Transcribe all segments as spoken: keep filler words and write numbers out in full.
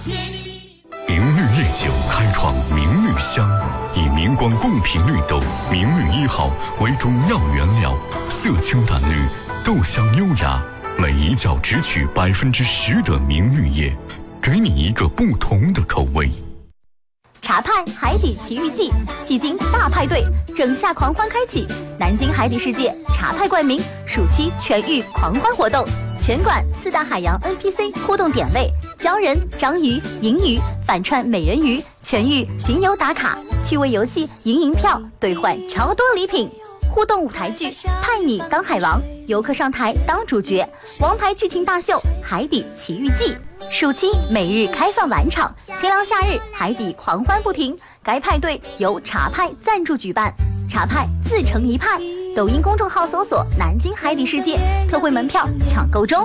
明绿夜酒开创明绿香，以明光贡品绿豆明绿一号为主要原料，色清淡绿，豆香优雅，每一角只取百分之十的明绿叶，给你一个不同的口味。 茶派海底奇遇记，戏精大派对，整夏狂欢开启，南京海底世界茶派冠名暑期全域狂欢活动，全馆四大海洋 N P C 互动点位，鲛人、章鱼、银鱼、反串美人鱼，全域巡游打卡，趣味游戏赢银票兑换超多礼品，互动舞台剧派你当海王，游客上台当主角，王牌剧情大秀海底奇遇记。暑期每日开放晚场，清凉夏日海底狂欢不停。该派对由茶派赞助举办，茶派自成一派。抖音公众号搜索“南京海底世界”，特惠门票抢购中。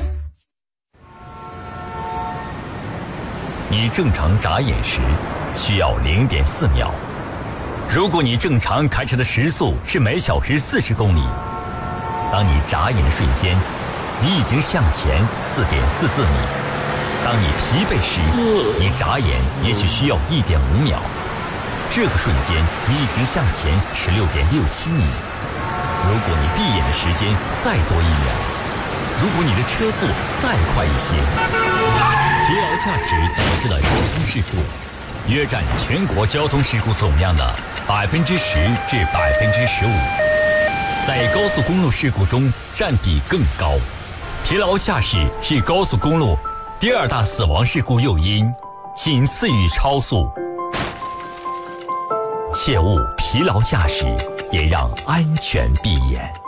你正常眨眼时需要零点四秒，如果你正常开车的时速是每小时四十公里，当你眨眼的瞬间，你已经向前四点四四米。当你疲惫时，你眨眼也许需要一点五秒，这个瞬间你已经向前十六点六七米。如果你闭眼的时间再多一秒，如果你的车速再快一些，疲劳驾驶导致的交通事故约占全国交通事故总量的百分之十至百分之十五，在高速公路事故中占比更高。疲劳驾驶是高速公路第二大死亡事故诱因，仅次于超速。切勿疲劳驾驶，也让安全闭眼。